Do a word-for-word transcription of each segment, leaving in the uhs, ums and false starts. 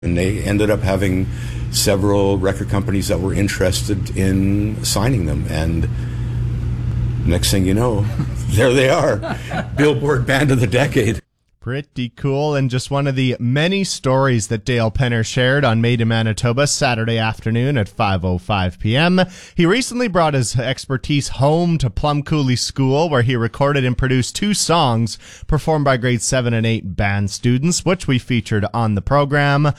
And they ended up having several record companies that were interested in signing them. And next thing you know, there they are. Billboard Band of the Decade. Pretty cool, and just one of the many stories that Dale Penner shared on Made in Manitoba Saturday afternoon at five oh five p.m. He recently brought his expertise home to Plum Coulee School, where he recorded and produced two songs performed by grade seven and eight band students, which we featured on the program.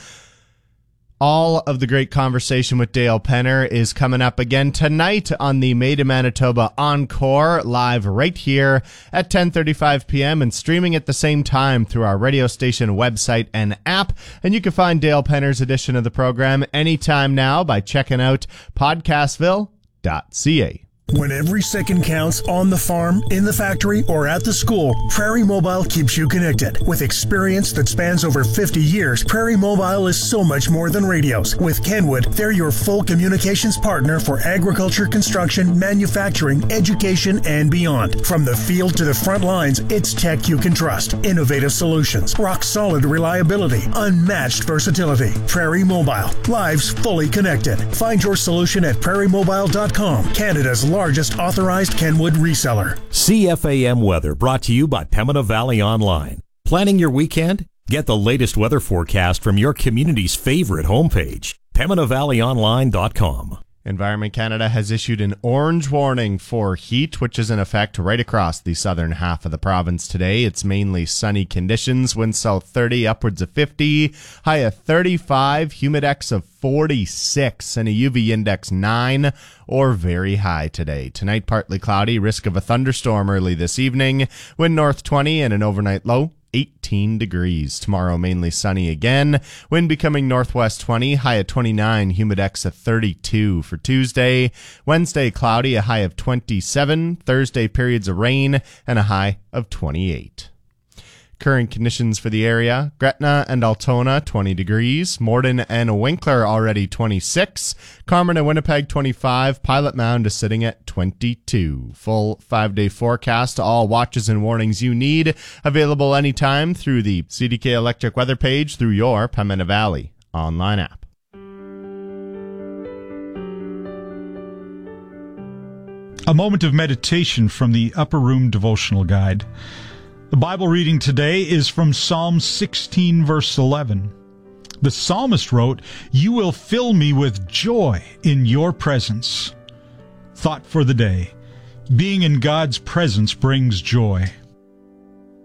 All of the great conversation with Dale Penner is coming up again tonight on the Made in Manitoba Encore, live right here at ten thirty-five p.m. and streaming at the same time through our radio station website and app. And you can find Dale Penner's edition of the program anytime now by checking out podcastville dot c a. When every second counts on the farm, in the factory, or at the school, Prairie Mobile keeps you connected. With experience that spans over fifty years, Prairie Mobile is so much more than radios. With Kenwood, they're your full communications partner for agriculture, construction, manufacturing, education, and beyond. From the field to the front lines, it's tech you can trust. Innovative solutions, rock-solid reliability, unmatched versatility. Prairie Mobile, lives fully connected. Find your solution at prairie mobile dot com, Canada's largest authorized Kenwood reseller. C F A M weather brought to you by Pembina Valley Online. Planning your weekend? Get the latest weather forecast from your community's favorite homepage, pembina valley online dot com. Environment Canada has issued an orange warning for heat, which is in effect right across the southern half of the province today. It's mainly sunny conditions, winds south thirty, upwards of fifty, high of thirty-five, humidex of forty-six, and a U V index nine or very high today. Tonight, partly cloudy, risk of a thunderstorm early this evening, wind north twenty, and an overnight low eighteen degrees. Tomorrow, mainly sunny again. Wind becoming northwest twenty, high at twenty-nine, humidex at thirty-two. For Tuesday, Wednesday, cloudy, a high of twenty-seven. Thursday, periods of rain, and a high of twenty-eight. Current conditions for the area: Gretna and Altona, twenty degrees. Morden and Winkler already twenty-six. Carmen and Winnipeg, twenty-five. Pilot Mound is sitting at twenty-two. Full five-day forecast, all watches and warnings you need, available anytime through the C D K Electric weather page through your Pembina Valley online app. A moment of meditation from the Upper Room Devotional Guide. The Bible reading today is from Psalm sixteen, verse eleven. The psalmist wrote, "You will fill me with joy in your presence." Thought for the day: being in God's presence brings joy.